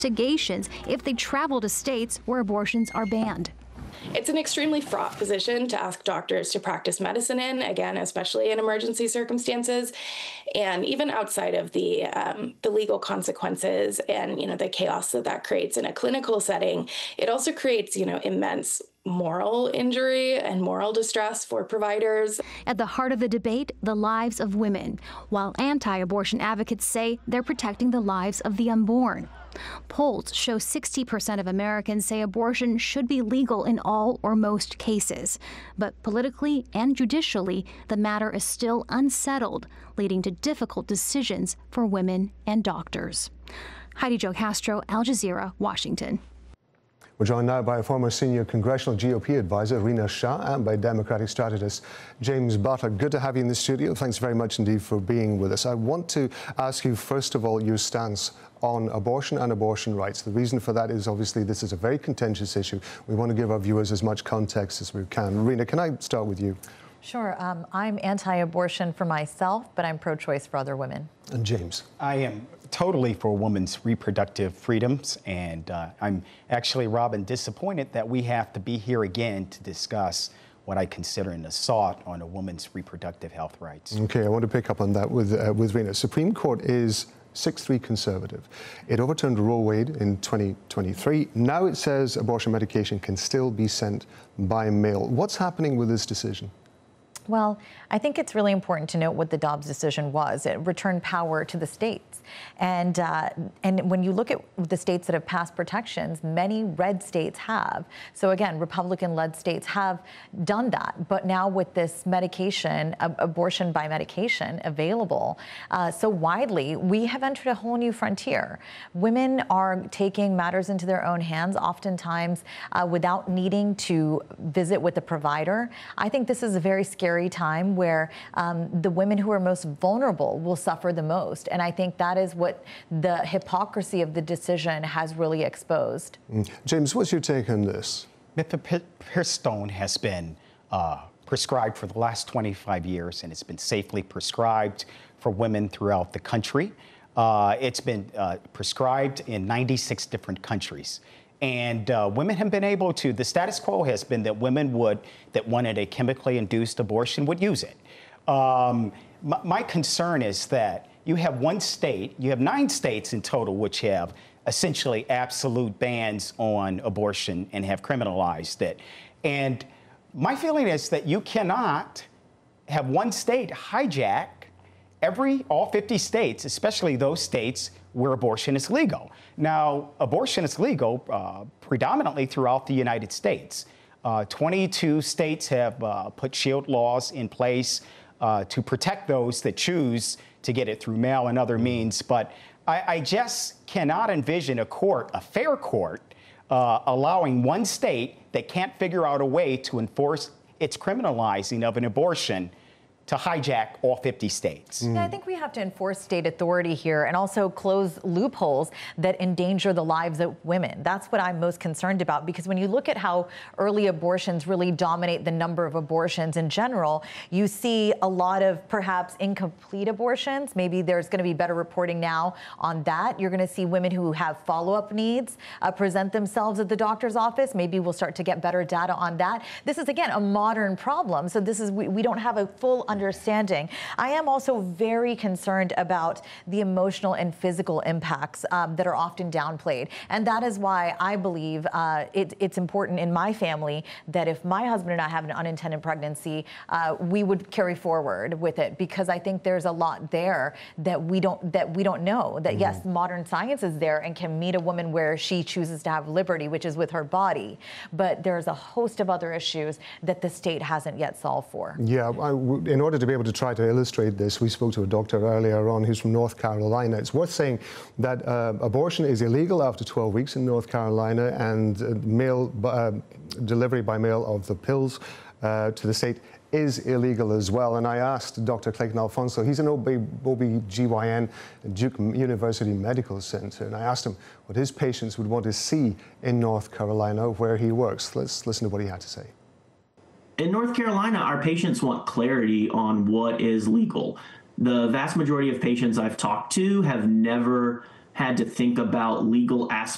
investigations if they travel to states where abortions are banned. It's an extremely fraught position to ask doctors to practice medicine in, again, especially in emergency circumstances, and even outside of the legal consequences and the chaos that creates in a clinical setting. It also creates immense moral injury and moral distress for providers. At the heart of the debate, the lives of women, while anti-abortion advocates say they're protecting the lives of the unborn. Polls show 60% of Americans say abortion should be legal in all or most cases. But politically and judicially, the matter is still unsettled, leading to difficult decisions for women and doctors. Heidi Jo Castro, Al Jazeera, Washington. We're joined now by a former senior congressional GOP advisor, Rina Shah, and by Democratic strategist James Butler. Good to have you in the studio. Thanks very much indeed for being with us. I want to ask you, first of all, your stance on abortion and abortion rights. The reason for that is obviously this is a very contentious issue. We want to give our viewers as much context as we can. Rina, can I start with you? Sure. I'm anti-abortion for myself, but I'm pro-choice for other women. And James? I am totally for women's reproductive freedoms, and I'm actually, Robin, disappointed that we have to be here again to discuss what I consider an assault on a woman's reproductive health rights. Okay, I want to pick up on that with Rina. Supreme Court is 6-3 conservative. It overturned Roe Wade in 2023. Now it says abortion medication can still be sent by mail. What's happening with this decision? Well, I think it's really important to note what the Dobbs decision was. It returned power to the states. And when you look at the states that have passed protections, many red states have. So again, Republican-led states have done that. But now with this medication, abortion by medication available so widely, we have entered a whole new frontier. Women are taking matters into their own hands, oftentimes without needing to visit with a provider. I think this is a very scary time where the women who are most vulnerable will suffer the most. And I think that is what the hypocrisy of the decision has really exposed. James, what's your take on this? Mifepristone has been prescribed for the last 25 years, and it's been safely prescribed for women throughout the country. It's been prescribed in 96 different countries. And women have been able to, the status quo has been that women that wanted a chemically induced abortion would use it. My concern is that you have one state, you have 9 states in total, which have essentially absolute bans on abortion and have criminalized it. And my feeling is that you cannot have one state hijack all 50 states, especially those states where abortion is legal. Now, abortion is legal predominantly throughout the United States. 22 states have put shield laws in place to protect those that choose to get it through mail and other means. But I just cannot envision a fair court, allowing one state that can't figure out a way to enforce its criminalizing of an abortion to hijack all 50 states. Yeah, I think we have to enforce state authority here and also close loopholes that endanger the lives of women. That's what I'm most concerned about, because when you look at how early abortions really dominate the number of abortions in general, you see a lot of perhaps incomplete abortions. Maybe there's going to be better reporting now on that. You're going to see women who have follow-up needs present themselves at the doctor's office. Maybe we'll start to get better data on that. This is, again, a modern problem. So this is, we don't have a full understanding. I am also very concerned about the emotional and physical impacts that are often downplayed. And that is why I believe it's important in my family that if my husband and I have an unintended pregnancy, we would carry forward with it, because I think there's a lot there that we don't know. That yes, modern science is there and can meet a woman where she chooses to have liberty, which is with her body. But there's a host of other issues that the state hasn't yet solved for. Yeah, in order to be able to try to illustrate this, we spoke to a doctor earlier on who's from North Carolina. It's worth saying that abortion is illegal after 12 weeks in North Carolina, and delivery by mail of the pills to the state is illegal as well. And I asked Dr. Clayton Alfonso, he's an OB-GYN at Duke University Medical Center, and I asked him what his patients would want to see in North Carolina where he works. Let's listen to what he had to say. In North Carolina, our patients want clarity on what is legal. The vast majority of patients I've talked to have never had to think about legal aspects